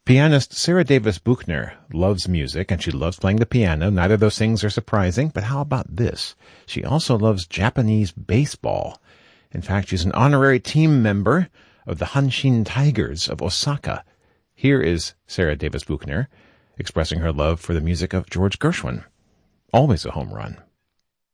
Pianist Sarah Davis Buchner loves music, and she loves playing the piano. Neither of those things are surprising, but how about this? She also loves Japanese baseball. In fact, she's an honorary team member of the Hanshin Tigers of Osaka. Here is Sarah Davis Buchner expressing her love for the music of George Gershwin. Always a home run.